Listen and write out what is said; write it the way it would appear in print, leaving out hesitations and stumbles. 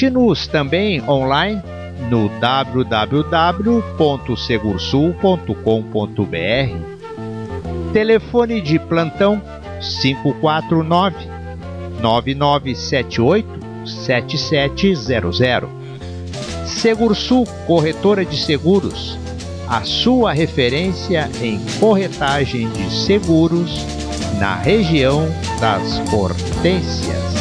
Visite-nos também online no www.segursul.com.br. Telefone de plantão 549-9978-7700. Segursul Corretora de Seguros, a sua referência em corretagem de seguros na região das Hortênsias.